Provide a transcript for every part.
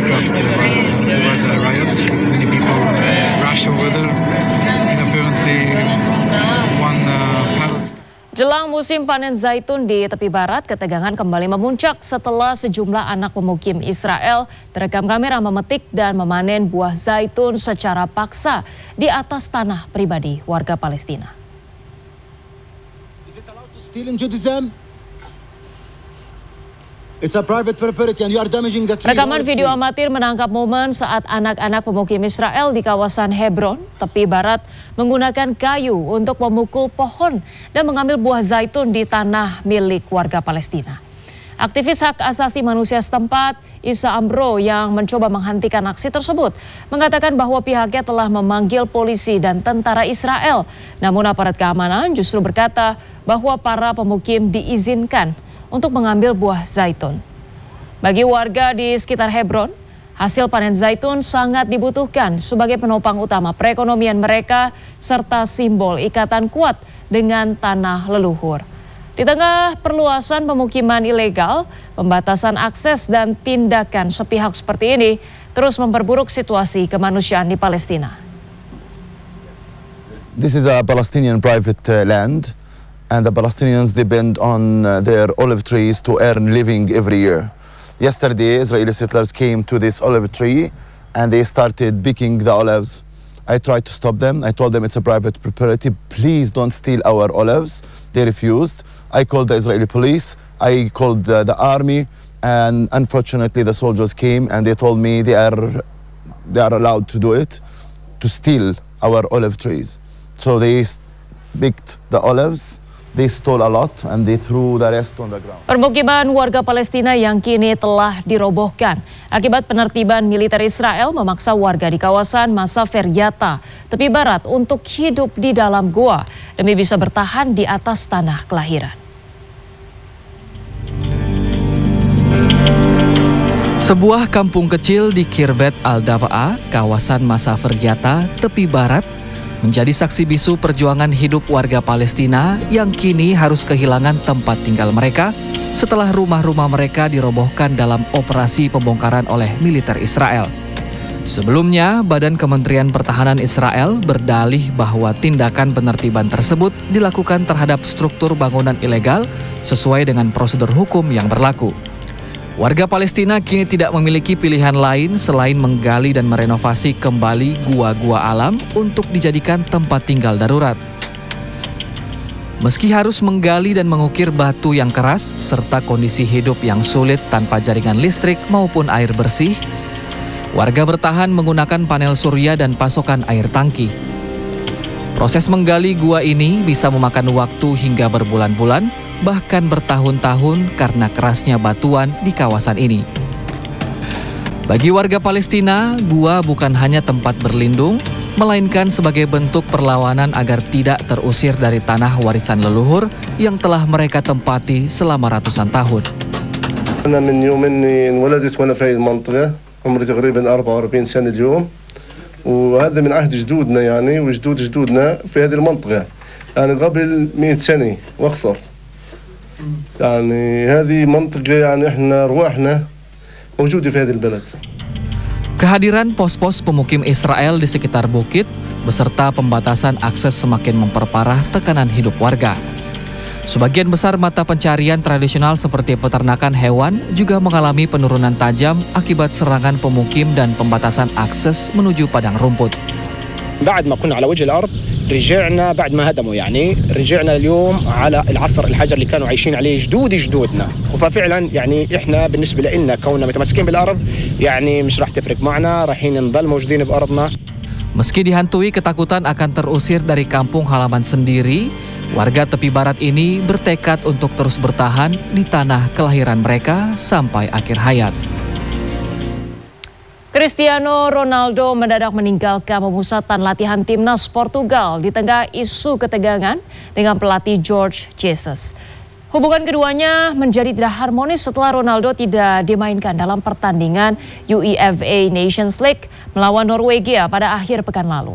there was a riot. Many people rushed over there, and apparently one pilot. Jelang musim panen zaitun di tepi barat, ketegangan kembali memuncak setelah sejumlah anak pemukim Israel terekam kamera memetik dan memanen buah zaitun secara paksa di atas tanah pribadi warga Palestina. Rekaman video amatir menangkap momen saat anak-anak pemukim Israel di kawasan Hebron, tepi barat, menggunakan kayu untuk memukul pohon dan mengambil buah zaitun di tanah milik warga Palestina. Aktivis hak asasi manusia setempat, Isa Ambro, yang mencoba menghentikan aksi tersebut, mengatakan bahwa pihaknya telah memanggil polisi dan tentara Israel. Namun aparat keamanan justru berkata bahwa para pemukim diizinkan untuk mengambil buah zaitun. Bagi warga di sekitar Hebron, hasil panen zaitun sangat dibutuhkan sebagai penopang utama perekonomian mereka serta simbol ikatan kuat dengan tanah leluhur. Di tengah perluasan pemukiman ilegal, pembatasan akses dan tindakan sepihak seperti ini terus memperburuk situasi kemanusiaan di Palestina. This is a Palestinian private land. And the Palestinians depend on their olive trees to earn living every year. Yesterday, Israeli settlers came to this olive tree and they started picking the olives. I tried to stop them. I told them it's a private property. Please don't steal our olives. They refused. I called the Israeli police. I called the army. And unfortunately, the soldiers came and they told me they are allowed to do it, to steal our olive trees. So they picked the olives. They stole a lot and they threw the rest on the ground. Permukiman warga Palestina yang kini telah dirobohkan akibat penertiban militer Israel memaksa warga di kawasan Masafer Yatta, tepi barat untuk hidup di dalam goa demi bisa bertahan di atas tanah kelahiran. Sebuah kampung kecil di Kirbet Al-Daba'a, kawasan Masafer Yatta, tepi barat, menjadi saksi bisu perjuangan hidup warga Palestina yang kini harus kehilangan tempat tinggal mereka setelah rumah-rumah mereka dirobohkan dalam operasi pembongkaran oleh militer Israel. Sebelumnya, Badan Kementerian Pertahanan Israel berdalih bahwa tindakan penertiban tersebut dilakukan terhadap struktur bangunan ilegal sesuai dengan prosedur hukum yang berlaku. Warga Palestina kini tidak memiliki pilihan lain selain menggali dan merenovasi kembali gua-gua alam untuk dijadikan tempat tinggal darurat. Meski harus menggali dan mengukir batu yang keras serta kondisi hidup yang sulit tanpa jaringan listrik maupun air bersih, warga bertahan menggunakan panel surya dan pasokan air tangki. Proses menggali gua ini bisa memakan waktu hingga berbulan-bulan, bahkan bertahun-tahun karena kerasnya batuan di kawasan ini. Bagi warga Palestina, gua bukan hanya tempat berlindung, melainkan sebagai bentuk perlawanan agar tidak terusir dari tanah warisan leluhur yang telah mereka tempati selama ratusan tahun. أنا من يوم إني انولدت وأنا في هذه المنطقة، عمري تقريبا 44 سنة اليوم، وهذا من عهد جدودنا يعني وجدود جدودنا في هذه المنطقة، يعني قبل 100 سنة وأكثر. يعني هذه منطقة يعني احنا رواحنا موجودة في هذه البلد. Kehadiran pos-pos pemukim Israel di sekitar bukit beserta pembatasan akses semakin memperparah tekanan hidup warga. Sebagian besar mata pencarian tradisional seperti peternakan hewan juga mengalami penurunan tajam akibat serangan pemukim dan pembatasan akses menuju padang rumput. بعد ما كنا على وجه الأرض رجعنا بعد ما هدموا يعني رجعنا اليوم على العصر الحجر اللي كانوا عايشين عليه جدودنا ففعلا يعني إحنا بالنسبة لنا كوننا متمسكين بالأرض يعني مش راح تفرق معنا رايحين نضل موجودين بأرضنا. Meski dihantui ketakutan akan terusir dari kampung halaman sendiri, warga tepi barat ini bertekad untuk terus bertahan di tanah kelahiran mereka sampai akhir hayat. Cristiano Ronaldo mendadak meninggalkan pemusatan latihan timnas Portugal di tengah isu ketegangan dengan pelatih Jorge Jesus. Hubungan keduanya menjadi tidak harmonis setelah Ronaldo tidak dimainkan dalam pertandingan UEFA Nations League melawan Norwegia pada akhir pekan lalu.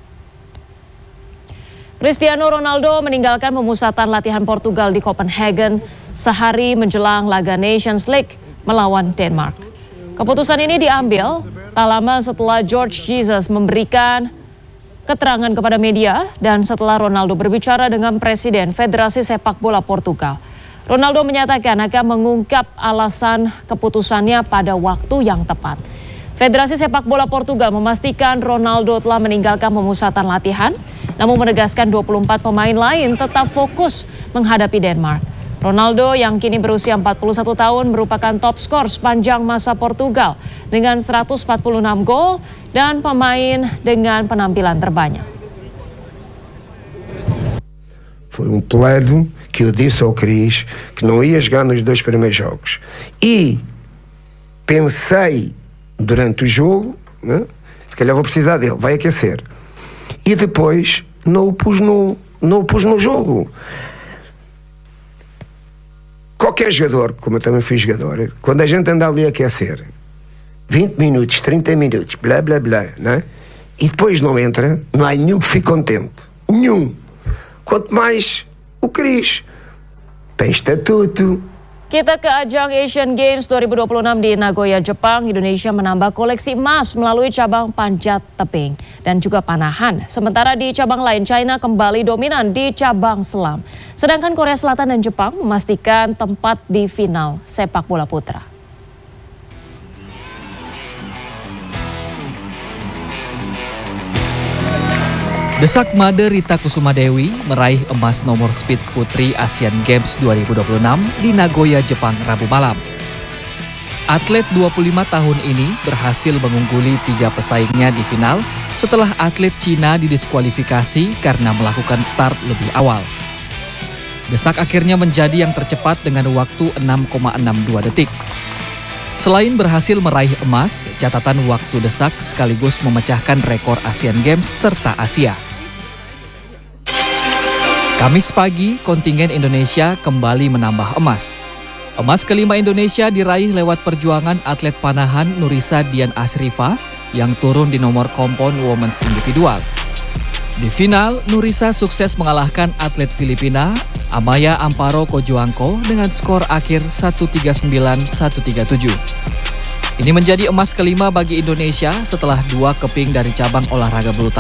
Cristiano Ronaldo meninggalkan pemusatan latihan Portugal di Copenhagen sehari menjelang laga Nations League melawan Denmark. Keputusan ini diambil tak lama setelah George Jesus memberikan keterangan kepada media dan setelah Ronaldo berbicara dengan Presiden Federasi Sepak Bola Portugal. Ronaldo menyatakan akan mengungkap alasan keputusannya pada waktu yang tepat. Federasi Sepak Bola Portugal memastikan Ronaldo telah meninggalkan pemusatan latihan, namun menegaskan 24 pemain lain tetap fokus menghadapi Denmark. Ronaldo yang kini berusia 41 tahun merupakan top skor sepanjang masa Portugal dengan 146 gol dan pemain dengan penampilan terbanyak. Foi plano que eu disse ao Cris que não ia jogar nos 2 primeiros jogos. E pensei durante o jogo, né, se calhar vou precisar dele, vai aquecer. E depois não o pus no jogo. Qualquer jogador, como eu também fui jogador, quando a gente anda ali a aquecer, 20 minutos, 30 minutos, blá blá blá, né? E depois não entra, não há nenhum que fique contente. Nenhum. Quanto mais o Cris. Tem estatuto. Kita ke ajang Asian Games 2026 di Nagoya, Jepang. Indonesia menambah koleksi emas melalui cabang panjat tebing dan juga panahan. Sementara di cabang lain, China kembali dominan di cabang selam. Sedangkan Korea Selatan dan Jepang memastikan tempat di final sepak bola putra. Desak Made Rita Kusuma Dewi meraih emas nomor speed putri Asian Games 2026 di Nagoya, Jepang, Rabu malam. Atlet 25 tahun ini berhasil mengungguli 3 pesaingnya di final setelah atlet Cina didiskualifikasi karena melakukan start lebih awal. Desak akhirnya menjadi yang tercepat dengan waktu 6,62 detik. Selain berhasil meraih emas, catatan waktu Desak sekaligus memecahkan rekor Asian Games serta Asia. Kamis pagi, kontingen Indonesia kembali menambah emas. Emas kelima Indonesia diraih lewat perjuangan atlet panahan Nurisa Dian Asrifa yang turun di nomor kompon women's individual. Di final, Nurisa sukses mengalahkan atlet Filipina Amaya Amparo Kojoangko dengan skor akhir 139-137. Ini menjadi emas kelima bagi Indonesia setelah 2 keping dari cabang olahraga bulu tangkis